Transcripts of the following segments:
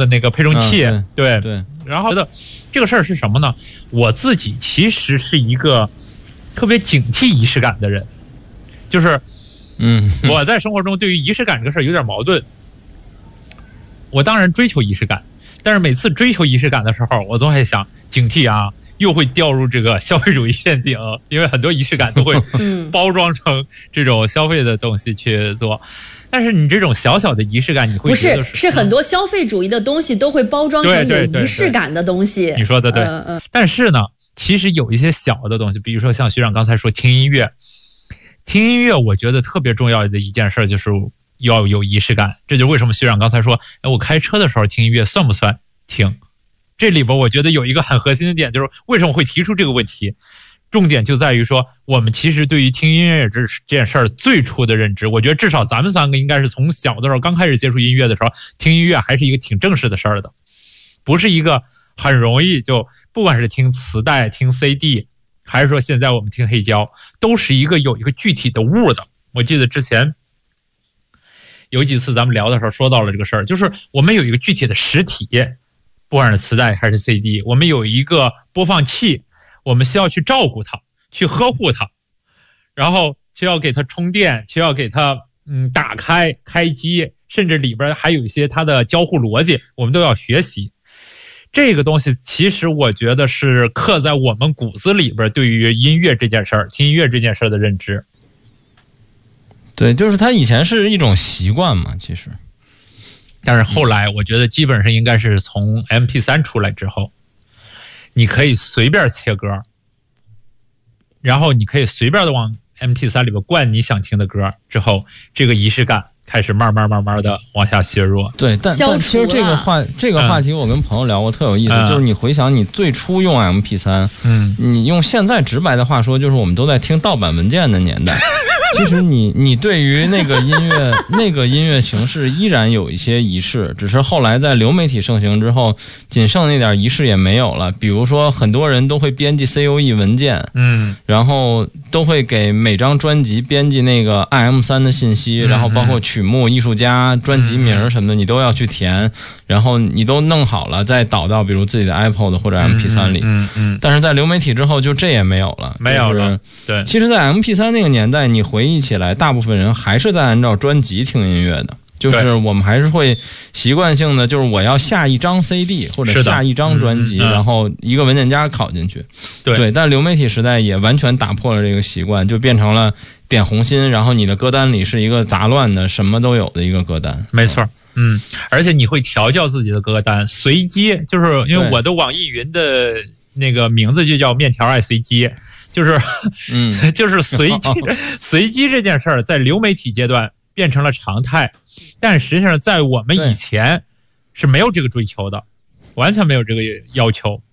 的那个配重器， 对。 然后觉得这个事儿是什么呢？我自己其实是一个特别警惕仪式感的人，就是我在生活中对于仪式感这个事儿有点矛盾。我当然追求仪式感，但是每次追求仪式感的时候，我总会想警惕啊，又会掉入这个消费主义陷阱，因为很多仪式感都会包装成这种消费的东西去做。但是你这种小小的仪式感，你会觉得是很多消费主义的东西都会包装成有仪式感的东西。 你说的对，但是呢，其实有一些小的东西，比如说像学长刚才说听音乐，我觉得特别重要的一件事就是要有仪式感。这就是为什么学长刚才说，我开车的时候听音乐算不算听？这里边我觉得有一个很核心的点，就是为什么会提出这个问题。重点就在于说，我们其实对于听音乐这件事儿最初的认知，我觉得至少咱们三个应该是从小的时候刚开始接触音乐的时候，听音乐还是一个挺正式的事儿的，不是一个很容易就不管是听磁带、听 CD， 还是说现在我们听黑胶，都是有一个具体的物的。我记得之前有几次咱们聊的时候说到了这个事儿，就是我们有一个具体的实体，不管是磁带还是 CD， 我们有一个播放器。我们需要去照顾它，去呵护它，然后需要给它充电，需要给它打开开机，甚至里边还有一些它的交互逻辑，我们都要学习。这个东西其实我觉得是刻在我们骨子里边对于音乐这件事儿、听音乐这件事儿的认知。 对，就是它以前是一种习惯嘛，其实。 但是后来我觉得基本上应该是从 MP3 出来之后，你可以随便切歌，然后你可以随便的往 MP3 里边灌你想听的歌，之后这个仪式感开始慢慢的往下削弱。 对，但其实这个话题我跟朋友聊过特有意思，就是你回想你最初用 MP3，你用现在直白的话说，就是我们都在听盗版文件的年代。其实你对于那个音乐形式依然有一些仪式，只是后来在流媒体盛行之后，仅剩那点仪式也没有了。比如说很多人都会编辑 COE 文件，然后都会给每张专辑编辑那个 IM3 的信息，然后包括曲目、艺术家、专辑名什么的，你都要去填，然后你都弄好了再导到比如自己的 iPod 或者 MP3 里。但是在流媒体之后就这也没有了， 没有了。对， 其实在 MP3 那个年代，你回忆起来，大部分人还是在按照专辑听音乐的，就是我们还是会习惯性的，就是我要下一张 CD 或者下一张专辑，然后一个文件夹拷进去。对，但流媒体时代也完全打破了这个习惯，就变成了点红心，然后你的歌单里是一个杂乱的什么都有的一个歌单。 没错。而且你会调教自己的歌单，随机，就是因为我的网易云的那个名字就叫面条爱随机，就是就是随机这件事儿在流媒体阶段变成了常态，但实际上在我们以前是没有这个追求的，完全没有这个要求。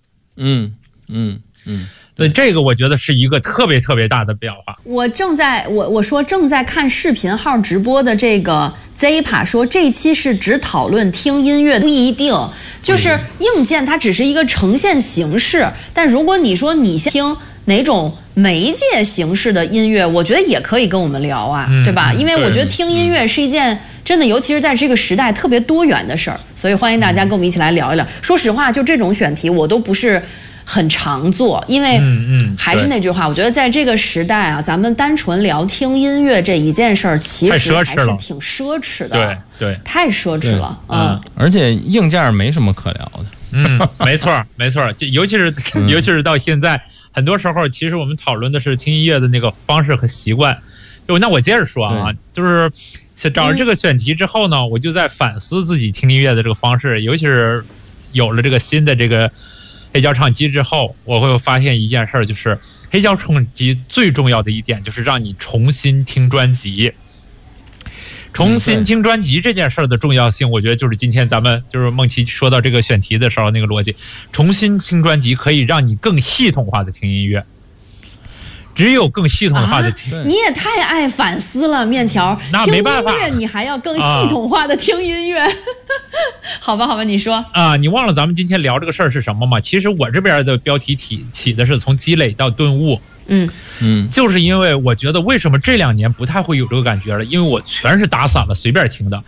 对，这个我觉得是一个特别特别大的变化。 我正在看视频号直播的这个 Zappa 说，这期是只讨论听音乐，不一定，就是硬件它只是一个呈现形式，但如果你说你先听哪种媒介形式的音乐，我觉得也可以跟我们聊啊，对吧？因为我觉得听音乐是一件真的，尤其是在这个时代特别多元的事儿，所以欢迎大家跟我们一起来聊一聊。说实话，就这种选题我都不是很常做，因为还是那句话，我觉得在这个时代啊，咱们单纯聊听音乐这一件事儿，其实还是挺奢侈的， 对， 太奢侈了而且硬件没什么可聊的。 没错，就尤其是到现在，很多时候其实我们讨论的是听音乐的那个方式和习惯。那我接着说啊，就是找着这个选题之后呢，我就在反思自己听音乐的这个方式，尤其是有了这个新的这个黑胶唱机之后，我会发现一件事儿，就是黑胶唱机最重要的一点就是让你重新听专辑。重新听专辑这件事儿的重要性，我觉得就是今天咱们就是梦琪说到这个选题的时候那个逻辑，重新听专辑可以让你更系统化的听音乐。只有更系统化的听， 你也太爱反思了，面条。 那没办法， 听音乐你还要更系统化的听音乐，好吧，你说啊，你忘了咱们今天聊这个事儿是什么吗？其实我这边的标题起的是从积累到顿悟。就是因为我觉得为什么这2年不太会有这个感觉了，因为我全是打散了随便听的。